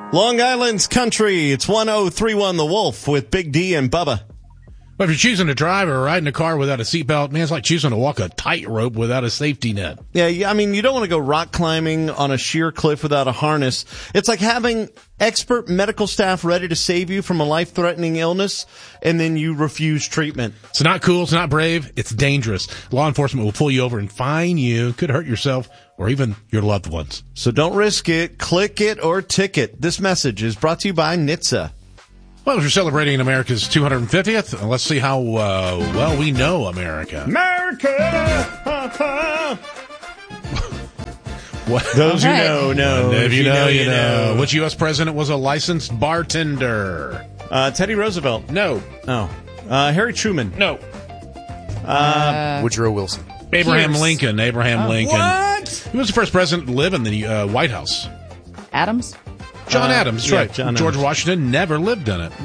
Long Island's Country. It's 1031 The Wolf with Big D and Bubba. But if you're choosing to drive or ride in a car without a seatbelt, man, it's like choosing to walk a tightrope without a safety net. Yeah, I mean, you don't want to go rock climbing on a sheer cliff without a harness. It's like having expert medical staff ready to save you from a life-threatening illness, and then you refuse treatment. It's not cool. It's not brave. It's dangerous. Law enforcement will pull you over and fine you. Could hurt yourself or even your loved ones. So don't risk it. Click it or ticket. This message is brought to you by NHTSA. Well, we're celebrating America's 250th. Let's see how well we know America. America! What? Those who know. If you know, you know. Which U.S. president was a licensed bartender? Teddy Roosevelt. No. Oh. Harry Truman. No. Woodrow Wilson. Abraham Lincoln. Lincoln. What? He was the first president to live in the White House. Adams? John Adams, yeah, right. John George Adams. Washington never lived in it.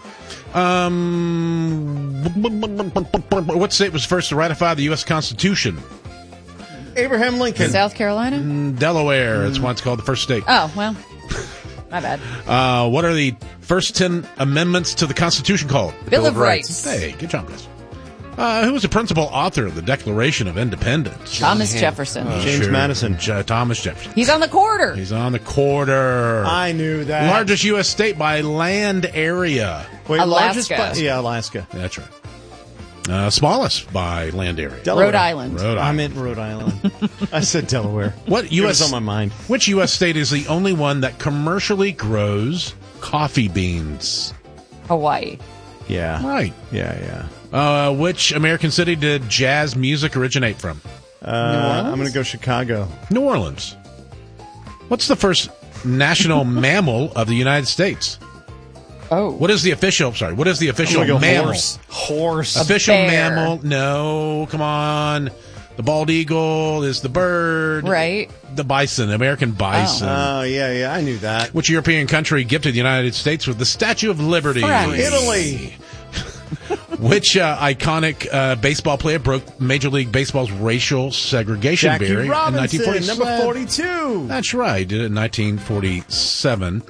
What state was first to ratify the U.S. Constitution? Abraham Lincoln. South Carolina? Delaware. That's why it's called the first state. Oh, well, my bad. What are the first 10 amendments to the Constitution called? Bill of Rights. Hey, good job, guys. Who was the principal author of the Declaration of Independence? Thomas Jefferson. James Madison. Thomas Jefferson. He's on the quarter. He's on the quarter. I knew that. Largest U.S. state by land area. Wait, Alaska. Alaska. That's right. Smallest by land area. Delaware. Rhode Island. I meant Rhode Island. I said Delaware. What It U.S. was on my mind. Which U.S. state is the only one that commercially grows coffee beans? Hawaii. Yeah. Right. Yeah. Which American city did jazz music originate from? I'm going to go Chicago. New Orleans. What's the first national mammal of the United States? Oh. What is the official mammal? Horse. Official bear. mammal. No, come on. The bald eagle is the bird. Right. The bison, American bison. Oh, yeah, I knew that. Which European country gifted the United States with the Statue of Liberty? France. Italy. Which iconic baseball player broke Major League Baseball's racial segregation Jackie barrier in Robinson, 1947? number 42. That's right. Did it in 1947.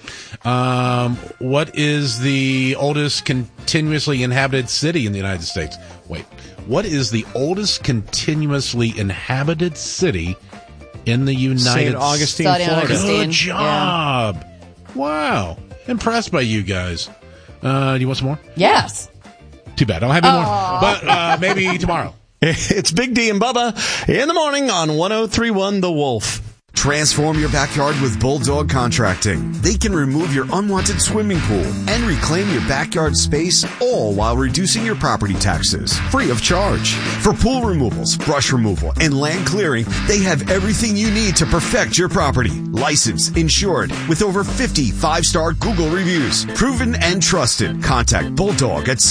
What is the oldest continuously inhabited city in the United States? Wait. What is the oldest continuously inhabited city in the United States? St. Augustine, St. Florida. Augustine. Good job. Wow. Impressed by you guys. Do you want some more? Yes. Too bad. I don't have any more. But maybe tomorrow. It's Big D and Bubba in the morning on 1031 The Wolf. Transform your backyard with Bulldog Contracting. They can remove your unwanted swimming pool and reclaim your backyard space, all while reducing your property taxes, free of charge. For pool removals, brush removal, and land clearing, they have everything you need to perfect your property. Licensed, insured, with over 50 5-star Google reviews. Proven and trusted. Contact Bulldog at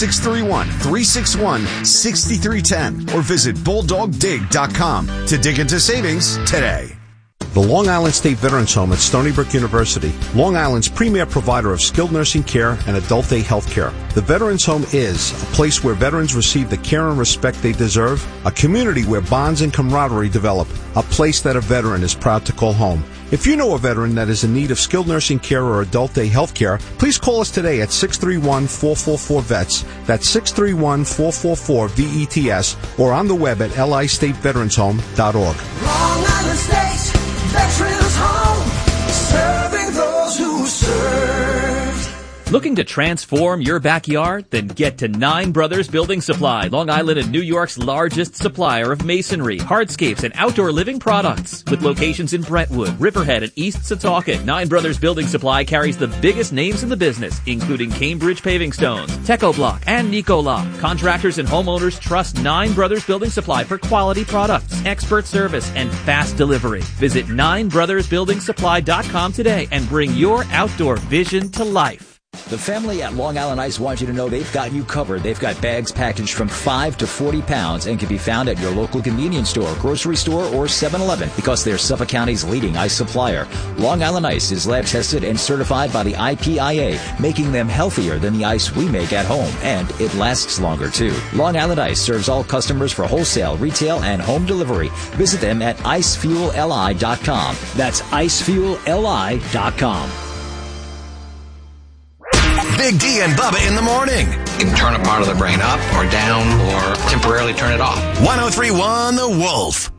631-361-6310 or visit bulldogdig.com to dig into savings today. The Long Island State Veterans Home at Stony Brook University, Long Island's premier provider of skilled nursing care and adult day health care. The Veterans Home is a place where veterans receive the care and respect they deserve, a community where bonds and camaraderie develop, a place that a veteran is proud to call home. If you know a veteran that is in need of skilled nursing care or adult day health care, please call us today at 631-444-VETS. That's 631-444-VETS or on the web at listateveteranshome.org. Long Island State Veterans Home, serving those who serve. Looking to transform your backyard? Then get to Nine Brothers Building Supply, Long Island and New York's largest supplier of masonry, hardscapes, and outdoor living products. With locations in Brentwood, Riverhead, and East Setauket, Nine Brothers Building Supply carries the biggest names in the business, including Cambridge Paving Stones, Techoblock, and Nicolock. Contractors and homeowners trust Nine Brothers Building Supply for quality products, expert service, and fast delivery. Visit NineBrothersBuildingSupply.com today and bring your outdoor vision to life. The family at Long Island Ice wants you to know they've got you covered. They've got bags packaged from 5 to 40 pounds and can be found at your local convenience store, grocery store, or 7-Eleven because they're Suffolk County's leading ice supplier. Long Island Ice is lab tested and certified by the IPIA, making them healthier than the ice we make at home, and it lasts longer too. Long Island Ice serves all customers for wholesale, retail, and home delivery. Visit them at icefuelli.com. That's icefuelli.com. Big D and Bubba in the morning. You can turn a part of the brain up or down or temporarily turn it off. 103.1 The Wolf.